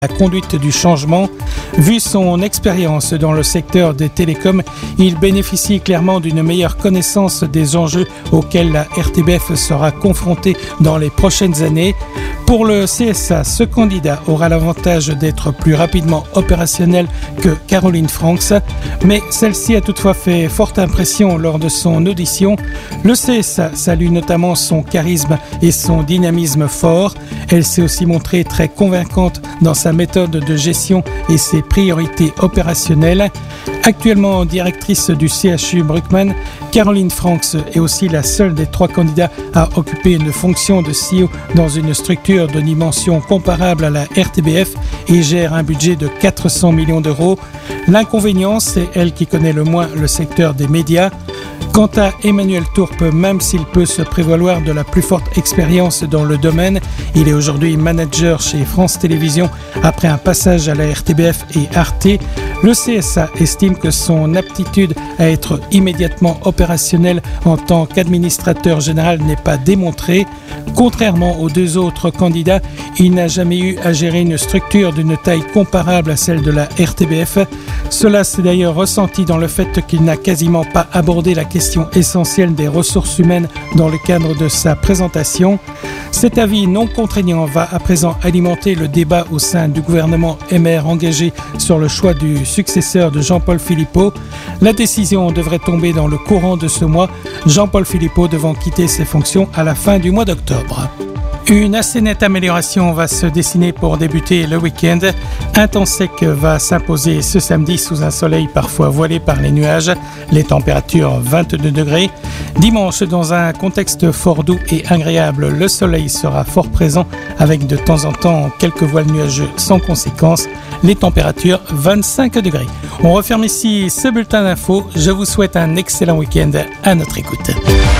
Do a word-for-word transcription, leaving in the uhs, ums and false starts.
la conduite du changement. Vu son expérience dans le secteur des télécoms, il bénéficie clairement d'une meilleure connaissance des enjeux auxquels la R T B F sera confrontée dans les prochaines années. Pour le C S A, ce candidat aura l'avantage d'être plus rapidement opérationnel que Caroline Franks, mais celle-ci a toutefois fait forte impression lors de son audition. Le C S A salue notamment son charisme et son dynamisme fort. Elle s'est aussi montrée très convaincante dans sa méthode de gestion et ses priorités opérationnelles. Actuellement directrice du C H U Bruckmann, Caroline Franks est aussi la seule des trois candidats à occuper une fonction de C E O dans une structure de dimension comparable à la R T B F et gère un budget de quatre cents millions d'euros. L'inconvénient, c'est elle qui connaît le moins le secteur des médias. Quant à Emmanuel Tourpe, même s'il peut se prévaloir de la plus forte expérience dans le domaine, il est aujourd'hui manager chez France Télévisions après un passage à la R T B F et Arte. Le C S A estime que son aptitude à être immédiatement opérationnel en tant qu'administrateur général n'est pas démontrée. Contrairement aux deux autres candidats, il n'a jamais eu à gérer une structure d'une taille comparable à celle de la R T B F. Cela s'est d'ailleurs ressenti dans le fait qu'il n'a quasiment pas abordé la question essentielle des ressources humaines dans le cadre de sa présentation. Cet avis non contraignant va à présent alimenter le débat au sein du gouvernement M R engagé sur le choix du successeur de Jean-Paul Philippot. La décision devrait tomber dans le courant de ce mois, Jean-Paul Philippot devant quitter ses fonctions à la fin du mois d'octobre. Une assez nette amélioration va se dessiner pour débuter le week-end. Un temps sec va s'imposer ce samedi sous un soleil parfois voilé par les nuages. Les températures vingt-deux degrés. Dimanche, dans un contexte fort doux et agréable, le soleil sera fort présent avec de temps en temps quelques voiles nuageux sans conséquence. Les températures vingt-cinq degrés. On referme ici ce bulletin d'infos. Je vous souhaite un excellent week-end à notre écoute.